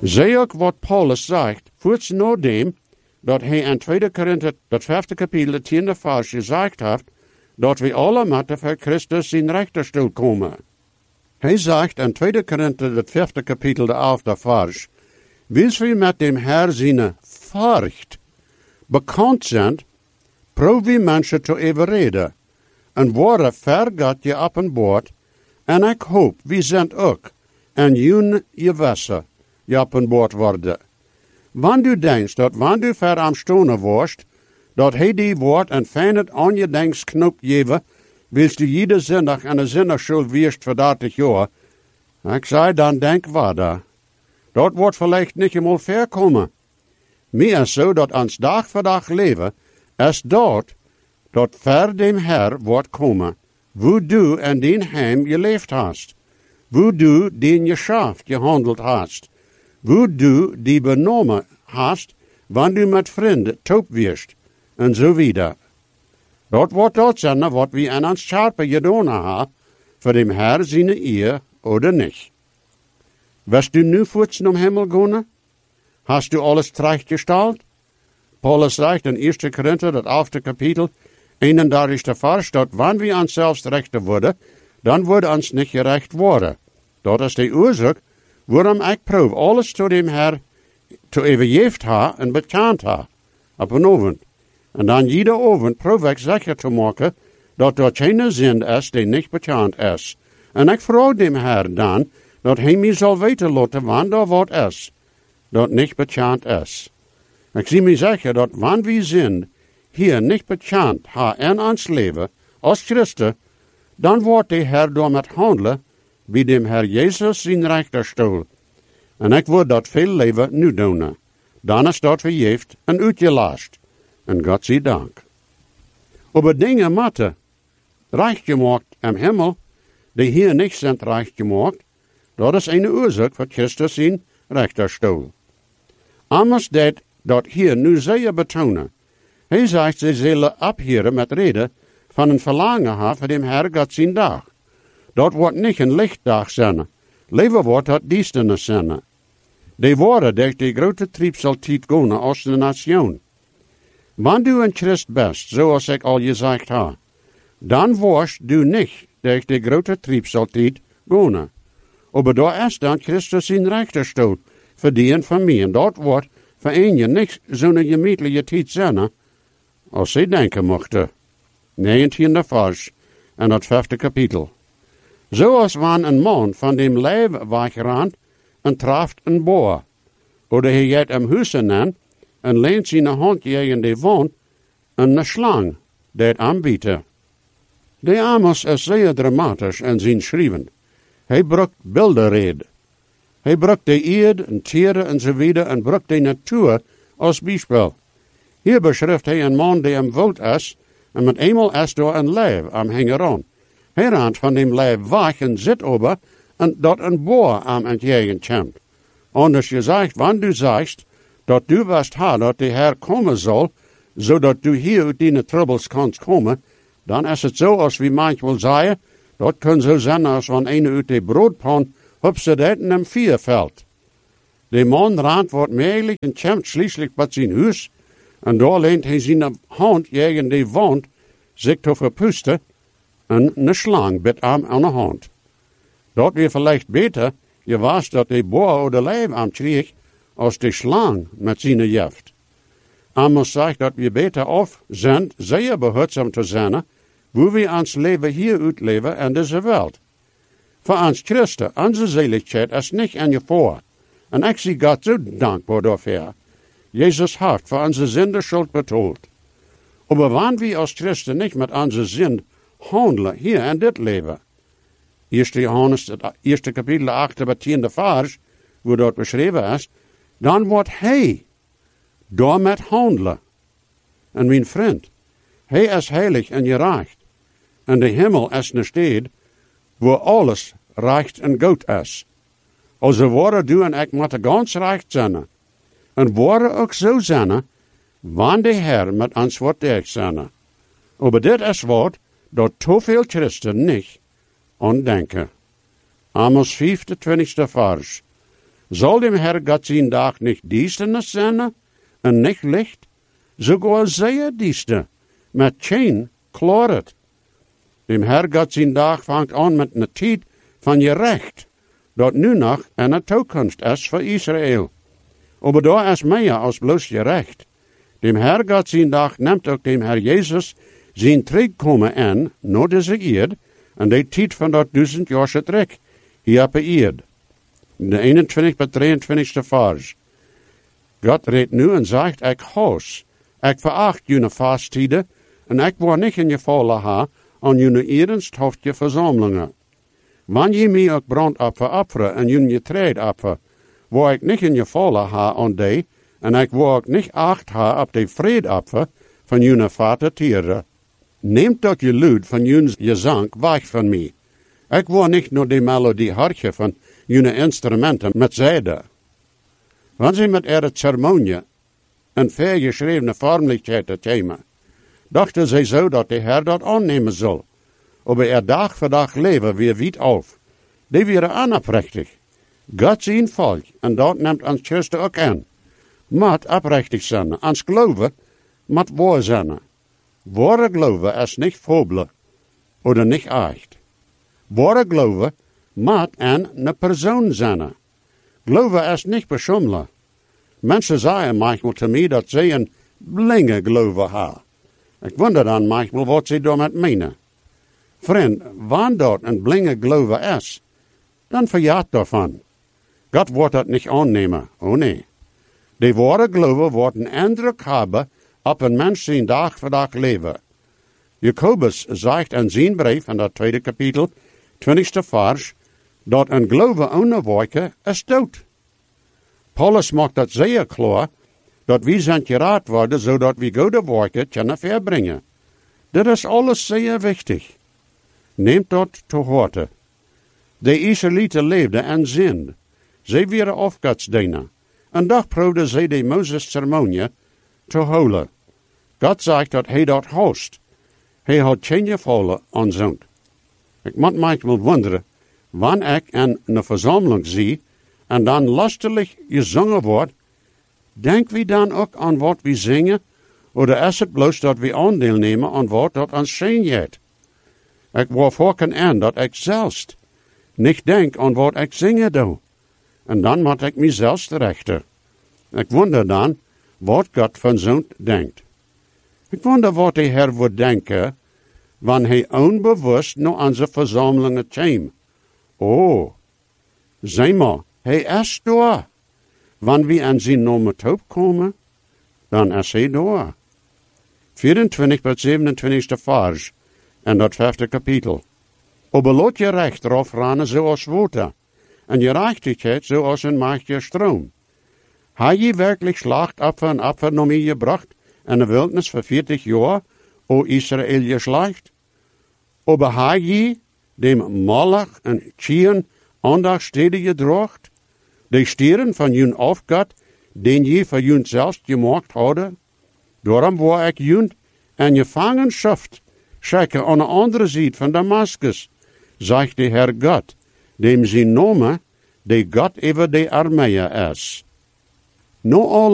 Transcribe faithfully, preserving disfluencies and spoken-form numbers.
Zie ook wat Paulus zegt, voorts na dem, dat hij in tweede Korinther, dat vijfde kapitel, het tiende vers gezegd heeft, dat we alle moeten voor Christus in rechterstoel komen. Hij zegt in tweede Korinther, het vijfde kapitel, de elfde vers, wils we met dem Herr zijn furcht bekend zijn, proef we mensen te overreden, en worden ver God je op een boord, en ik hoop, we zijn ook, en jun je wessen, je op een boord worden. Wanneer du denkt dat wanneer du ver am stonen worst, dat hij die woord en fijn het aan je denksknop geven, willst du jede zinnig en een zinnig schuld wierst voor dertig jaar, ik zei dan denk waarder. Dat wordt vielleicht niet eenmaal ver komen. Meer is zo dat ons dag voor dag leven, is dat, dat ver dem Herr wordt komen, wo du en den heim geleefd hast, wo du den geschaft gehandeld hast, wo du die benomen hast, wanneer du met vrienden top wirst, en zo wieder. Dat wordt dat zijn wat we aan ons scherpe gedaan hebben, voor dem Herr zijn eer oder niet. Wirst du nu voetsen om Himmel gaan? Hast du alles terechtgesteld? Paulus zegt in eerste Korinther, dat elfde kapitel, eenendertigste vers, dat wanneer we onszelf rechter worden, dan wordt ons niet gerecht worden. Dat is de oorzaak waarom ik proef alles tot dem Herr te overgeeft ha en bekend ha, op een avond. En dan jede avond proef ik zeker te maken, dat er geen zin is die niet bekend is. En ik vraag dem Herr dan, dat hij mij zal weten laten wanneer er wat is, dat niet bekend is. Ik zie me zeker dat wanneer we zijn, hier niet bekend ha in ons leven, als Christen, dan wordt de Herr door met handelen, bij dem Herr Jezus zijn rechterstoel. En ik wil dat veel leven nu doen. Dan is dat verjeefd en uitgelast. En God zij dank. Aber dingen moeten recht gemaakt im Himmel, die hier niet zijn recht gemaakt, dat is een oorzaak voor Christus zijn rechterstoel. Anders dat dat hier nu zeer betonen. Hij zegt, ze zullen abheren met reden van een verlangen hebben voor dem Herr God zijn dag. Dat wordt niet een lichtdag zijn. Leven wordt dat duisternis zijn. Die worden durch die grote triebseltijd gaan als de nation. Wanneer du een Christ bent, zoals ik al gezegd heb, dan worst du niet durch die grote triebseltijd gaan. Aber daar is dan Christus in rechterstoel, voor die en voor mij. En dat wordt voor een je niet zo'n gemütliche tijd zijn, als zij denken mochten. negentiende vers en het vijfde kapitel. Zoals wanneer een man van dem leven wegrant en traft een boer. Oder hij gaat hem huizen aan en leent zijn hand tegen de wand en een slang, die het aanbiedt. De Amos is zeer dramatisch in zijn schrijven. Hij brukt beeldenreden. Hij brukt de eerd en tieren enzovoort en brukt de natuur als bijspel. Hier beschrijft hij een man die hem wild is en met eenmaal is door een lijf am hangen. Hij rent van dem lijf weg en zit over en dat een boer am entgegen komt. Anders gezegd, wanneer du zegt dat du wirst ha dat de Herr komen zal, zodat du hier uit die troubles kanst komen, dan is het zo als we manchmal zeggen, dat kan zo zijn als wanneer een uit de broodpan hupse dat in hem vier valt. De man rent wordt meegelijk en komt schließlich bij zijn huis, en daar leent hij zijn hand tegen de wand, zich te verpusten, en een slang bit hem aan de hand. Dat weer vielleicht beter, je was dat de boer oder lijf am kreeg, als de slang met zijn jeft. Amos zegt dat we beter af zijn, zeer behulpzaam te zijn, hoe we ons leven hier uitleven in deze wereld. Voor ons Christen, onze zeligheid is niet in je voor. En ik zie God zo dankbaar daarvoor. Jezus heeft voor onze zonde schuld betaald. Maar wanneer we als Christen niet met onze zin handelen hier in dit leven, eerste Johannes, het eerste kapitel, de achtste bij tiende vers, wo dat beschreven is, dan wordt hij door met handelen. En mijn vriend, hij is heilig en gerecht. En de hemel is een stad waar alles recht en goed is. Also worden du en ik moeten ganz recht zijn. En worden ook zo zijn, wanneer de Heer met ons wordt dicht zijn. Maar dit is wat dat te veel christen niet aan denken. Amos vijf, de twintigste vers. Zal dem Herr Gott zijn dag nicht Duisternis zijn en nicht licht? Sogar sehr dieste, met geen klaret. Dem Herr Gott zijn dag vangt aan met een tijd van je recht, dat nu nog een toekomst is voor Israël. Aber daar is meer als bloos je recht. Dem Herr Gott zijn dag neemt ook dem Herr Jezus zijn terugkomen aan, naar deze eerd, en de tijd van dat duizend jaar terug, hier op de eerd. De eenentwintig tot drieëntwintigste vers. God redt nu en zegt, ik haus, ik veracht jullie vasttijden, en ik word niet in je vallen ha aan jullie ernsthaftje verzamelingen. Wanneer je mij ook brandoffer offeren en jullie treedoffer, word ik niet in je vallen ha aan die, en ik word ook niet acht ha op de vreedoffer van jullie vadertieren. Neemt dat je luid van jullie gezang weg van mij. Ik word niet naar de melodie hartje van jullie instrumenten met zijde. Wanneer ze met ihre ceremonie een vergeschrevene vormelijkheid thema, dachten zij zo dat de Heer dat aannemen zal. Aber er dag voor dag leven weer wiet af. Die weer onoprechtig. God zijn volk, en dat neemt ons Christen ook aan. Mat oprechtig zijn, ons geloven, mat waar zijn. Ware geloven is niet fabelen, oder niet echt. Ware geloven mat aan een persoon zijn. Geloven is niet beschummelen. Mensen zeggen manchmal te mij dat ze een blinge geloven hebben. Ik wonder dan manchmal wat ze daarmee menen. Vriend, wanneer dat een blinge geloven is, dan verjaart daarvan. God wordt dat niet aannemen, oh nee. De ware geloven wordt een indruk hebben op een mens zijn dag voor dag leven. Jacobus zegt in zijn brief, in dat tweede kapitel, twintigste vers, dat een geloven ohne werken is dood. Paulus maakt dat zeer klaar, dat we zijn geraad worden, zodat we goede werken kunnen verbrengen. Dat is alles zeer wichtig. Neemt dat te harte. De Israëlieten leefden en zind. Zij waren afgodsdiener. En dag probeerden zij de Mozes-ceremonie te houden. God zegt dat hij dat host. Hij had geen gevallen aan zo'n. Ik moet manchmal wonderen, wanneer ik in een verzameling zie en dan lastelijk gezongen wordt, denk we dan ook aan wat we zingen, of is het bloos dat we aandeel nemen aan wat dat ons schijnt? Ik word voorken aan dat ik zelfs niet denk aan wat ik zingen doe. En dan moet ik mezelf terechten. Ik wonder dan wat God van zo'n denkt. Ik wonder wat de Heer wordt denken, wanneer hij onbewust naar onze verzamelingen kwam. Oh, zeg maar, hij is daar. Wanneer we aan zijn naam komen, dan is hij daar. vierentwintig tot zevenentwintigste vers, en dat vijfde kapitel. Aber laat je recht erop ranen zoals water, en je rechtigheid zoals een machtige stroom. Heb je werkelijk slachtoffer en offer naar mij gebracht in de wildnis voor veertig jaar, o Israël geslacht? Aber heb je dem Malach en Chien aandachtsteden gedracht, de stieren van jun afgod, den je voor jun zelfs gemaakt hadden? Daarom waar ik jun en gevangenschap schikken aan de andere zijde van Damascus, zegt de Heer God, dem zijn naam, de God over de armeeën is. No all